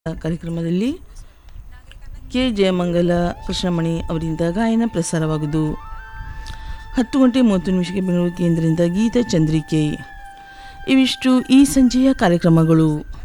ಕಾರ್ಯಕ್ರಮದಲ್ಲಿ ಕೆ ಜಯಮಂಗಲ ಕೃಷ್ಣಮಣಿ ಅವರಿಂದ ಗಾಯನ ಪ್ರಸಾರವಾಗುವುದು. 10:30 ಬೆಂಗಳೂರು ಕೇಂದ್ರದಿಂದ ಗೀತ ಚಂದ್ರಿಕೆ. ಇವಿಷ್ಟು ಈ ಸಂಜೆಯ ಕಾರ್ಯಕ್ರಮಗಳು.